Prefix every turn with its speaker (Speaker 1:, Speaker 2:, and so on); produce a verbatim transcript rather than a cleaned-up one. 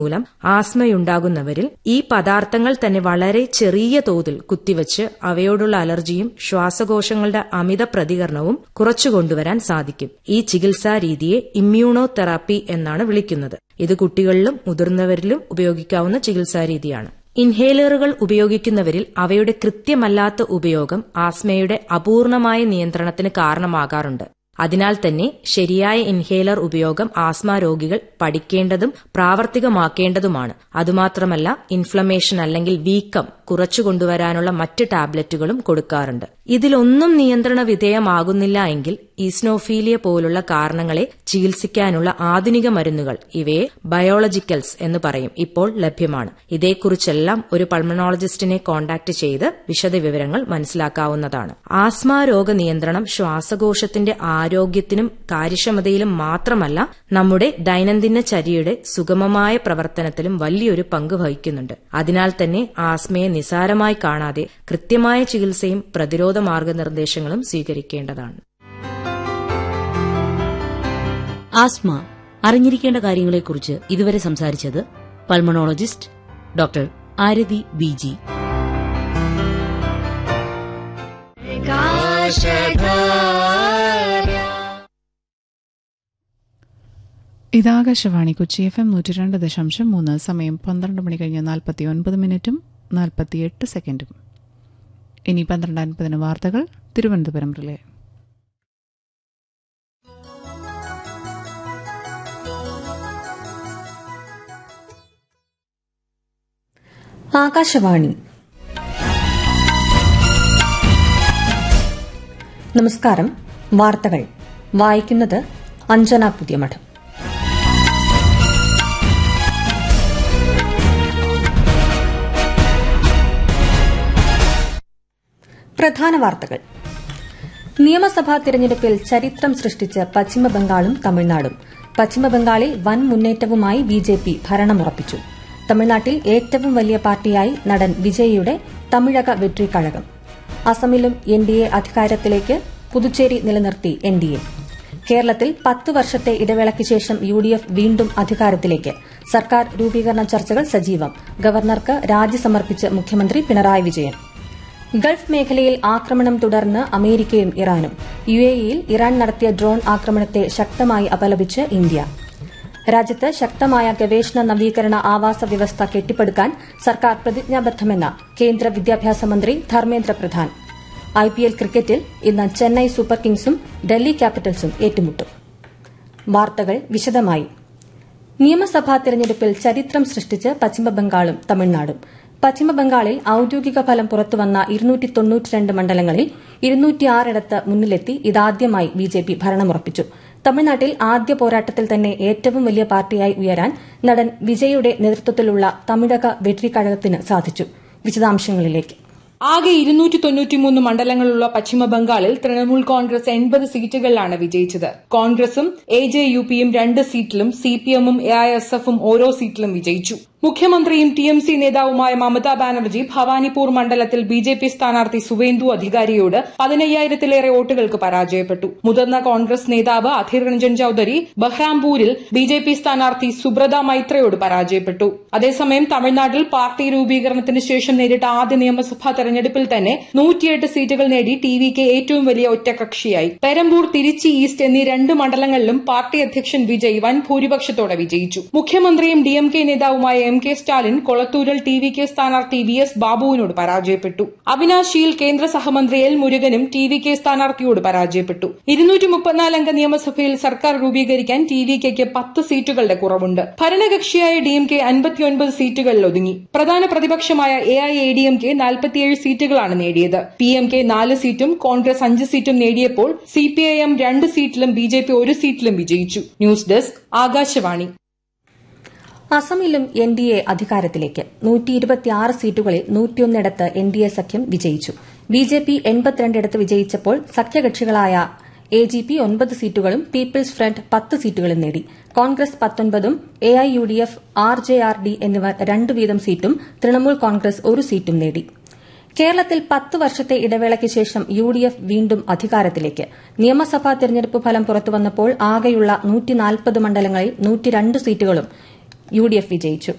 Speaker 1: മൂലം ആസ്മയുണ്ടാകുന്നവരിൽ ഈ പദാർത്ഥങ്ങൾ തന്നെ വളരെ ചെറിയ തോതിൽ കുത്തിവച്ച് അവയോടുള്ള അലർജിയും ശ്വാസകോശങ്ങളുടെ അമിത പ്രതികരണവും കുറച്ചുകൊണ്ടുവരാൻ സാധിക്കും. ഈ ചികിത്സാ രീതിയെ ഇമ്മ്യൂണോ തെറാപ്പി എന്നാണ് വിളിക്കുന്നത്. ഇത് കുട്ടികളിലും മുതിർന്നവരിലും ഉപയോഗിക്കാവുന്ന ചികിത്സാ രീതിയാണ്. ഇൻഹേലറുകൾ ഉപയോഗിക്കുന്നവരിൽ അവയുടെ കൃത്യമല്ലാത്ത ഉപയോഗം ആസ്മയുടെ അപൂർണമായ നിയന്ത്രണത്തിന് കാരണമാകാറുണ്ട്. അതിനാൽ തന്നെ ശരിയായ ഇൻഹേലർ ഉപയോഗം ആസ്മ രോഗികൾ പഠിക്കേണ്ടതും പ്രാവർത്തികമാക്കേണ്ടതുമാണ്. അതുമാത്രമല്ല, ഇൻഫ്ലമേഷൻ അല്ലെങ്കിൽ വീക്കം കുറച്ചുകൊണ്ടുവരാനുള്ള മറ്റ് ടാബ്ലറ്റുകളും കൊടുക്കാറുണ്ട്. ഇതിലൊന്നും നിയന്ത്രണ വിധേയമാകുന്നില്ല എങ്കിൽ ഈസ്നോഫീലിയ പോലുള്ള കാരണങ്ങളെ ചികിത്സിക്കാനുള്ള ആധുനിക മരുന്നുകൾ, ഇവയെ ബയോളജിക്കൽസ് എന്ന് പറയും, ഇപ്പോൾ ലഭ്യമാണ്. ഇതേക്കുറിച്ചെല്ലാം ഒരു പൾമണോളജിസ്റ്റിനെ കോൺടാക്ട് ചെയ്ത് വിശദവിവരങ്ങൾ മനസ്സിലാക്കാവുന്നതാണ്. ആസ്മ രോഗ നിയന്ത്രണം ശ്വാസകോശത്തിന്റെ ആരോഗ്യത്തിനും കാര്യക്ഷമതയിലും മാത്രമല്ല, നമ്മുടെ ദൈനംദിന ചര്യയുടെ സുഗമമായ പ്രവർത്തനത്തിലും വലിയൊരു പങ്ക് വഹിക്കുന്നുണ്ട്. അതിനാൽ തന്നെ ആസ്മയെ നിസാരമായി കാണാതെ കൃത്യമായ ചികിത്സയും പ്രതിരോധ മാർഗനിർദ്ദേശങ്ങളും സ്വീകരിക്കേണ്ടതാണ്.
Speaker 2: ആസ്മ അറിഞ്ഞിരിക്കേണ്ട കാര്യങ്ങളെക്കുറിച്ച് ഇതുവരെ സംസാരിച്ചത് പൾമണോളജിസ്റ്റ് ഡോക്ടർ ആരതി B G.
Speaker 3: ഇതാകാശവാണി Kochi F M നൂറ്റി രണ്ട് ദശാംശം മൂന്ന്. സമയം പന്ത്രണ്ട് മണി കഴിഞ്ഞ് നാൽപ്പത്തി ഒൻപത് മിനിറ്റും നാൽപ്പത്തിയെട്ട് സെക്കൻഡും. ഇനി പന്ത്രണ്ട് അൻപതിന് വാർത്തകൾ തിരുവനന്തപുരം റിലേ.
Speaker 4: ആകാശവാണി. നമസ്കാരം. വാർത്തകൾ വായിക്കുന്നത് അഞ്ജന പുതിയമഠം. പ്രധാന വാർത്തകൾ. നിയമസഭാ തെരഞ്ഞെടുപ്പിൽ ചരിത്രം സൃഷ്ടിച്ച് പശ്ചിമബംഗാളും തമിഴ്നാടും. പശ്ചിമബംഗാളിൽ വൻ മുന്നേറ്റവുമായി ബി ജെ പി ഭരണമുറപ്പിച്ചു. തമിഴ്നാട്ടിൽ ഏറ്റവും വലിയ പാർട്ടിയായി നടൻ വിജയിയുടെ തമിഴക വെട്രി കഴകം. അസമിലും എൻ ഡി എ അധികാരത്തിലേക്ക്, പുതുച്ചേരി നിലനിർത്തി എൻ ഡി എ. കേരളത്തിൽ പത്ത് വർഷത്തെ ഇടവേളയ്ക്ക് ശേഷം യു ഡി എഫ് വീണ്ടും അധികാരത്തിലേക്ക്. സർക്കാർ രൂപീകരണ ചർച്ചകൾ സജീവം. ഗവർണർക്ക് രാജി സമർപ്പിച്ച് മുഖ്യമന്ത്രി പിണറായി വിജയൻ. ഗൾഫ് മേഖലയിൽ ആക്രമണം തുടർന്ന് അമേരിക്കയും ഇറാനും. യു എ ഇയിൽ ഇറാൻ നടത്തിയ ഡ്രോൺ ആക്രമണത്തെ ശക്തമായി അപലപിച്ച് ഇന്ത്യ. രാജ്യത്ത് ശക്തമായ ഗവേഷണ നവീകരണ ആവാസ വ്യവസ്ഥ കെട്ടിപ്പടുക്കാൻ സർക്കാർ പ്രതിജ്ഞാബദ്ധമെന്ന് കേന്ദ്ര വിദ്യാഭ്യാസ മന്ത്രി Dharmendra Pradhan. I P L ക്രിക്കറ്റിൽ ഇന്ന് ചെന്നൈ സൂപ്പർ കിങ്സും ഡൽഹി ക്യാപിറ്റൽസും ഏറ്റുമുട്ടും. വാർത്തകൾ വിശദമായി. നിയമസഭാ തെരഞ്ഞെടുപ്പിൽ ചരിത്രം സൃഷ്ടിച്ച് പശ്ചിമബംഗാളും തമിഴ്നാടും. പശ്ചിമബംഗാളിൽ ഔദ്യോഗിക ഫലം പുറത്തുവന്ന ഇരുന്നൂറ്റി തൊണ്ണൂറ്റിരണ്ട് മണ്ഡലങ്ങളിൽ ഇരുന്നൂറ്റിയാറിടത്ത് മുന്നിലെത്തി ഇതാദ്യമായി ബി ജെ പി ഭരണമുറപ്പിച്ചു. തമിഴ്നാട്ടിൽ ആദ്യ പോരാട്ടത്തിൽ തന്നെ ഏറ്റവും വലിയ പാർട്ടിയായി ഉയരാൻ നടൻ വിജയുടെ നേതൃത്വത്തിലുള്ള തമിഴക വെട്രി കഴകത്തിന് സാധിച്ചു. വിശദാംശങ്ങളിലേക്ക്.
Speaker 5: ആകെ ഇരുന്നൂറ്റി തൊണ്ണൂറ്റിമൂന്ന് മണ്ഡലങ്ങളുള്ള പശ്ചിമബംഗാളിൽ തൃണമൂൽ കോൺഗ്രസ് എൺപത് സീറ്റുകളിലാണ് വിജയിച്ചത്. കോൺഗ്രസും എ ജെ യു പിയും രണ്ട് സീറ്റിലും സി പി എമ്മും എ ഐ എസ് എഫും ഓരോ സീറ്റിലും വിജയിച്ചു. മുഖ്യമന്ത്രിയും ടി എം സി നേതാവുമായ മമതാ ബാനർജി ഭവാനിപൂർ മണ്ഡലത്തിൽ ബി ജെ പി സ്ഥാനാർത്ഥി സുവേന്ദു അധികാരിയോട് പതിനയ്യായിരത്തിലേറെ വോട്ടുകൾക്ക് പരാജയപ്പെട്ടു. മുതിർന്ന കോൺഗ്രസ് നേതാവ് Adhir Ranjan Chaudhary ബഹ്റാംപൂരിൽ B J P സ്ഥാനാർത്ഥി സുബ്രത മൈത്രയോട് പരാജയപ്പെട്ടു. അതേസമയം തമിഴ്നാട്ടിൽ പാർട്ടി രൂപീകരണത്തിന് ശേഷം നേരിട്ട ആദ്യ നിയമസഭാ തെരഞ്ഞെടുപ്പിൽ തന്നെ നൂറ്റിയെട്ട് സീറ്റുകൾ നേടി ടി വി കെ ഏറ്റവും വലിയ ഒറ്റകക്ഷിയായി. പെരമ്പൂർ, തിരുച്ചി ഈസ്റ്റ് എന്നീ രണ്ട് മണ്ഡലങ്ങളിലും പാർട്ടി അധ്യക്ഷൻ വിജയ് വൻ ഭൂരിപക്ഷത്തോടെ വിജയിച്ചു. മുഖ്യമന്ത്രിയും ഡി എം കെ നേതാവുമായ M K Stalin കൊളത്തൂരിൽ T V K സ്ഥാനാർത്ഥി വി എസ് ബാബുവിനോട് പരാജയപ്പെട്ടു. അവിനാശിയിൽ കേന്ദ്ര സഹമന്ത്രി എൽ മുരുകനും ടി വി കെ സ്ഥാനാർത്ഥിയോട് പരാജയപ്പെട്ടു. ഇരുന്നൂറ്റി മുപ്പത്തിനാല് അംഗ നിയമസഭയിൽ സർക്കാർ രൂപീകരിക്കാൻ ടി വി കെക്ക് പത്ത് സീറ്റുകളുടെ കുറവുണ്ട്. ഭരണകക്ഷിയായ ഡി എം കെ അൻപത്തിയൊൻപത് സീറ്റുകളിൽ ഒതുങ്ങി. പ്രധാന പ്രതിപക്ഷമായ A I A D M K നാൽപ്പത്തിയേഴ് സീറ്റുകളാണ് നേടിയത്. പി എം കെ നാല് സീറ്റും കോൺഗ്രസ് അഞ്ച് സീറ്റും നേടിയപ്പോൾ സി പി ഐ എം രണ്ട് സീറ്റിലും ബി ജെ പി ഒരു സീറ്റിലും വിജയിച്ചു. News desk Akashvani.
Speaker 4: അസമിലും എൻ ഡി എ അധികാരത്തിലേക്ക്. നൂറ്റി ഇരുപത്തിയാറ് സീറ്റുകളിൽ നൂറ്റിയൊന്നിടത്ത് എൻ ഡി എ സഖ്യം വിജയിച്ചു. B J P എൺപത്തിരണ്ടിടത്ത് വിജയിച്ചപ്പോൾ സഖ്യകക്ഷികളായ A G P ഒൻപത് സീറ്റുകളും പീപ്പിൾസ് ഫ്രണ്ട് പത്ത് സീറ്റുകളും നേടി. Congress പത്തൊൻപതും A I U D F, R J R D എന്നിവർ രണ്ട് വീതം സീറ്റും തൃണമൂൽ കോൺഗ്രസ് ഒരു സീറ്റും നേടി. കേരളത്തിൽ പത്ത് വർഷത്തെ ഇടവേളയ്ക്ക് ശേഷം യു ഡി എഫ് വീണ്ടും അധികാരത്തിലേക്ക്. നിയമസഭാ തെരഞ്ഞെടുപ്പ് ഫലം പുറത്തുവന്നപ്പോൾ ആകെയുള്ള നൂറ്റി നാൽപ്പത് മണ്ഡലങ്ങളിൽ നൂറ്റിരണ്ട് സീറ്റുകളും യു ഡി എഫ് വിജയിച്ചു